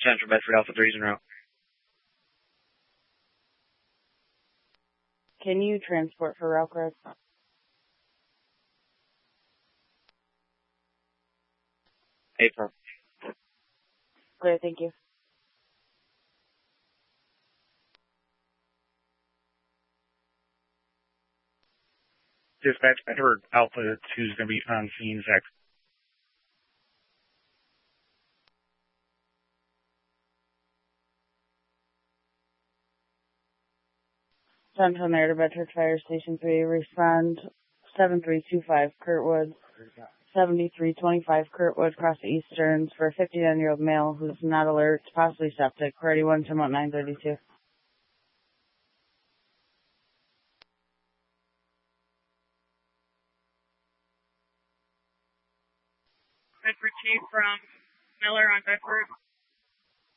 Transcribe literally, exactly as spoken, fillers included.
Central Bedford Alpha three's en route. Can you transport for route correct? April. Great, thank you. Dispatch, I heard Alpha two's going to be on scene next. Central Narrative Bedford Fire Station three, respond seven three two five Kurtwood, seventy-three twenty-five Kurtwood, cross the Easterns for a fifty-nine-year-old male who's not alert, possibly septic, priority one, time out nine thirty-two. Bedford Chief from Miller on Bedford.